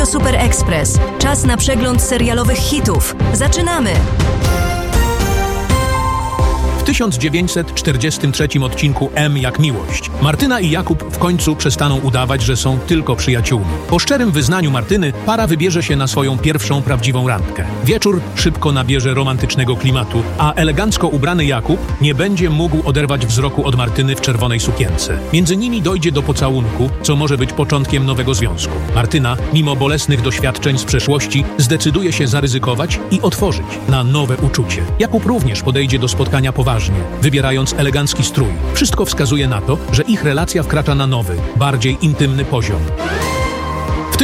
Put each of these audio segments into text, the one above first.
Radio Super Express. Czas na przegląd serialowych hitów. Zaczynamy! W 1943 odcinku M jak miłość Martyna i Jakub w końcu przestaną udawać, że są tylko przyjaciółmi. Po szczerym wyznaniu Martyny para wybierze się na swoją pierwszą prawdziwą randkę. Wieczór szybko nabierze romantycznego klimatu, a elegancko ubrany Jakub nie będzie mógł oderwać wzroku od Martyny w czerwonej sukience. Między nimi dojdzie do pocałunku, co może być początkiem nowego związku. Martyna, mimo bolesnych doświadczeń z przeszłości, zdecyduje się zaryzykować i otworzyć na nowe uczucie. Jakub również podejdzie do spotkania poważnie, wybierając elegancki strój. Wszystko wskazuje na to, że ich relacja wkracza na nowy, bardziej intymny poziom. W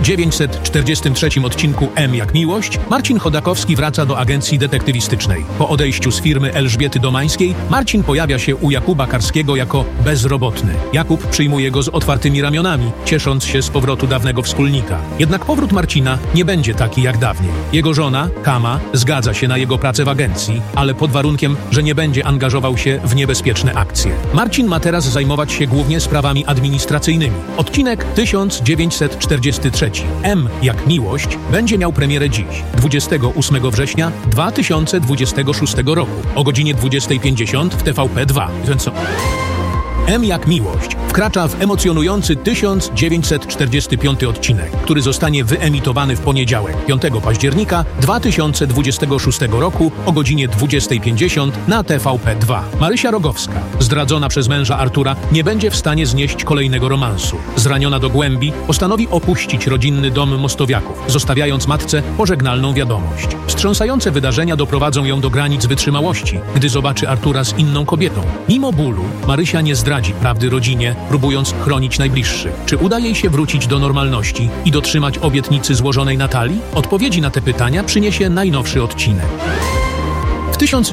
1943 odcinku M jak miłość Marcin Chodakowski wraca do agencji detektywistycznej. Po odejściu z firmy Elżbiety Domańskiej Marcin pojawia się u Jakuba Karskiego jako bezrobotny. Jakub przyjmuje go z otwartymi ramionami, ciesząc się z powrotu dawnego wspólnika. Jednak powrót Marcina nie będzie taki jak dawniej. Jego żona, Kama, zgadza się na jego pracę w agencji, ale pod warunkiem, że nie będzie angażował się w niebezpieczne akcje. Marcin ma teraz zajmować się głównie sprawami administracyjnymi. Odcinek 1943 M jak miłość będzie miał premierę dziś, 28 września 2026 roku o godzinie 20:50 w TVP2. M jak miłość wkracza w emocjonujący 1945 odcinek, który zostanie wyemitowany w poniedziałek, 5 października 2026 roku o godzinie 20:50 na TVP2. Marysia Rogowska, zdradzona przez męża Artura, nie będzie w stanie znieść kolejnego romansu. Zraniona do głębi, postanowi opuścić rodzinny dom Mostowiaków, zostawiając matce pożegnalną wiadomość. Wstrząsające wydarzenia doprowadzą ją do granic wytrzymałości, gdy zobaczy Artura z inną kobietą. Mimo bólu, Marysia nie zdradzi prawdy rodzinie, próbując chronić najbliższych. Czy uda jej się wrócić do normalności i dotrzymać obietnicy złożonej Natalii? Odpowiedzi na te pytania przyniesie najnowszy odcinek. W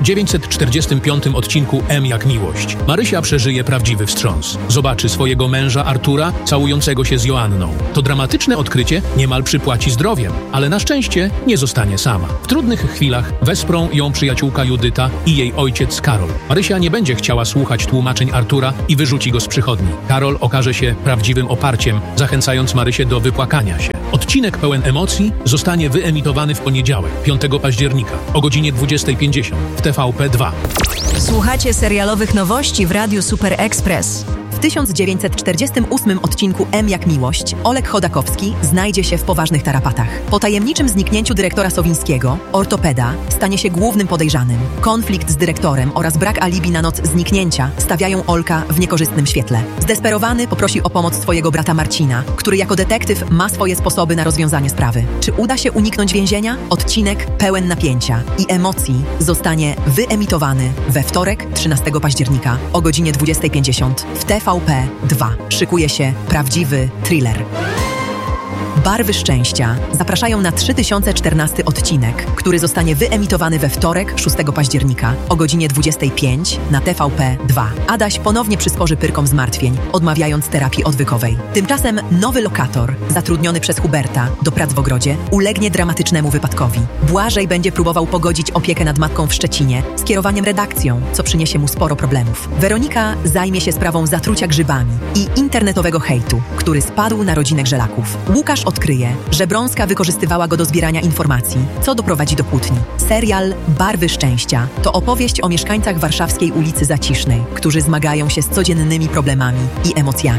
1945 odcinku M jak miłość Marysia przeżyje prawdziwy wstrząs. Zobaczy swojego męża Artura całującego się z Joanną. To dramatyczne odkrycie niemal przypłaci zdrowiem, ale na szczęście nie zostanie sama. W trudnych chwilach wesprą ją przyjaciółka Judyta i jej ojciec Karol. Marysia nie będzie chciała słuchać tłumaczeń Artura i wyrzuci go z przychodni. Karol okaże się prawdziwym oparciem, zachęcając Marysię do wypłakania się. Odcinek pełen emocji zostanie wyemitowany w poniedziałek, 5 października o godzinie 20:50 w TVP2. Słuchacie serialowych nowości w Radiu Super Express. W 1948 odcinku M jak miłość Olek Chodakowski znajdzie się w poważnych tarapatach. Po tajemniczym zniknięciu dyrektora Sowińskiego, ortopeda stanie się głównym podejrzanym. Konflikt z dyrektorem oraz brak alibi na noc zniknięcia stawiają Olka w niekorzystnym świetle. Zdesperowany poprosi o pomoc swojego brata Marcina, który jako detektyw ma swoje sposoby na rozwiązanie sprawy. Czy uda się uniknąć więzienia? Odcinek pełen napięcia i emocji zostanie wyemitowany we wtorek, 13 października o godzinie 20:50 w TVP2. Szykuje się prawdziwy thriller. Barwy szczęścia zapraszają na 3014 odcinek, który zostanie wyemitowany we wtorek, 6 października o godzinie 25 na TVP2. Adaś ponownie przysporzy Pyrkom zmartwień, odmawiając terapii odwykowej. Tymczasem nowy lokator, zatrudniony przez Huberta do prac w ogrodzie, ulegnie dramatycznemu wypadkowi. Błażej będzie próbował pogodzić opiekę nad matką w Szczecinie z kierowaniem redakcją, co przyniesie mu sporo problemów. Weronika zajmie się sprawą zatrucia grzybami i internetowego hejtu, który spadł na rodzinę Grzelaków. Łukasz odkryje, że Brąska wykorzystywała go do zbierania informacji, co doprowadzi do kłótni. Serial Barwy szczęścia to opowieść o mieszkańcach warszawskiej ulicy Zacisznej, którzy zmagają się z codziennymi problemami i emocjami.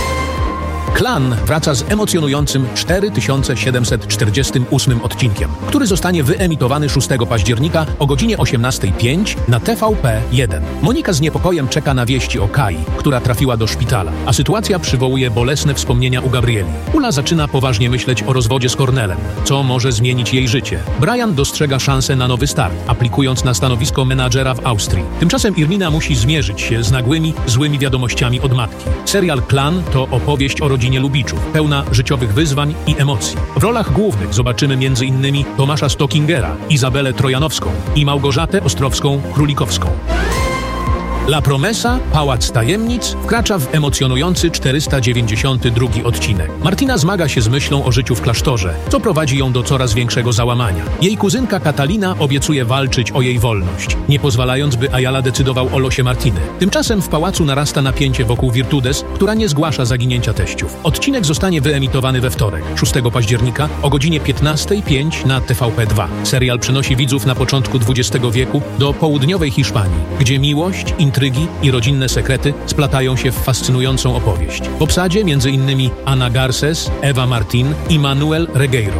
Klan wraca z emocjonującym 4748 odcinkiem, który zostanie wyemitowany 6 października o godzinie 18:05 na TVP1. Monika z niepokojem czeka na wieści o Kai, która trafiła do szpitala, a sytuacja przywołuje bolesne wspomnienia u Gabrieli. Ula zaczyna poważnie myśleć o rozwodzie z Kornelem, co może zmienić jej życie. Brian dostrzega szansę na nowy start, aplikując na stanowisko menadżera w Austrii. Tymczasem Irmina musi zmierzyć się z nagłymi, złymi wiadomościami od matki. Serial Klan to opowieść o rodzinie Lubiczów, pełna życiowych wyzwań i emocji. W rolach głównych zobaczymy m.in. Tomasza Stockingera, Izabelę Trojanowską i Małgorzatę Ostrowską-Królikowską. La Promesa, Pałac Tajemnic wkracza w emocjonujący 492 odcinek. Martina zmaga się z myślą o życiu w klasztorze, co prowadzi ją do coraz większego załamania. Jej kuzynka Katalina obiecuje walczyć o jej wolność, nie pozwalając, by Ayala decydował o losie Martiny. Tymczasem w pałacu narasta napięcie wokół Virtudes, która nie zgłasza zaginięcia teściów. Odcinek zostanie wyemitowany we wtorek, 6 października o godzinie 15:05 na TVP2. Serial przenosi widzów na początku XX wieku do południowej Hiszpanii, gdzie miłość, intrygi i rodzinne sekrety splatają się w fascynującą opowieść. W obsadzie m.in. Ana Garces, Ewa Martin i Manuel Regueiro.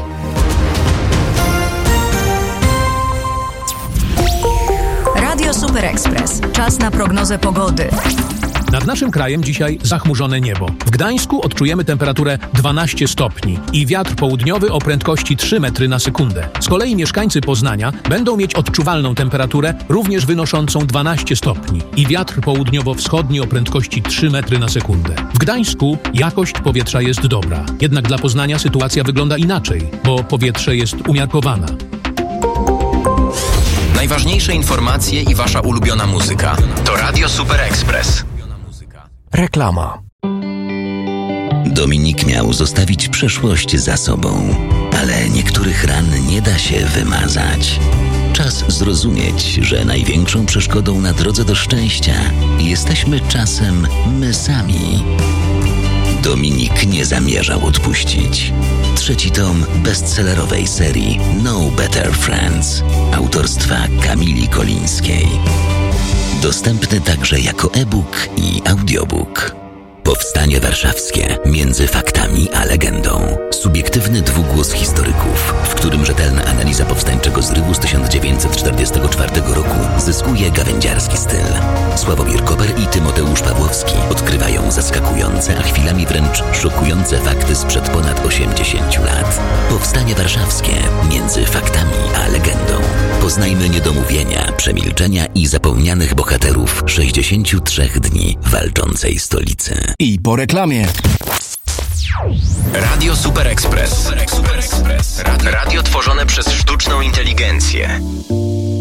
Radio Super Express. Czas na prognozę pogody. Nad naszym krajem dzisiaj zachmurzone niebo. W Gdańsku odczujemy temperaturę 12 stopni i wiatr południowy o prędkości 3 metry na sekundę. Z kolei mieszkańcy Poznania będą mieć odczuwalną temperaturę również wynoszącą 12 stopni i wiatr południowo-wschodni o prędkości 3 metry na sekundę. W Gdańsku jakość powietrza jest dobra. Jednak dla Poznania sytuacja wygląda inaczej, bo powietrze jest umiarkowane. Najważniejsze informacje i wasza ulubiona muzyka. To Radio Super Express. Reklama. Dominik miał zostawić przeszłość za sobą, ale niektórych ran nie da się wymazać. Czas zrozumieć, że największą przeszkodą na drodze do szczęścia jesteśmy czasem my sami. Dominik nie zamierzał odpuścić. 3. tom bestsellerowej serii No Better Friends autorstwa Kamili Kolińskiej. Dostępny także jako e-book i audiobook. Powstanie warszawskie między faktami a legendą. Subiektywny dwugłos historyków, w którym rzetelna analiza powstańczego zrywu z 1944 roku zyskuje gawędziarski styl. Sławomir Koper i Tymoteusz Pawłowski odkrywają zaskakujące, a chwilami wręcz szokujące fakty sprzed ponad 80 lat. Powstanie warszawskie między faktami a legendą. Poznajmy niedomówienia, przemilczenia i zapomnianych bohaterów 63 dni walczącej stolicy. I po reklamie. Radio Super Express. Radio tworzone przez sztuczną inteligencję.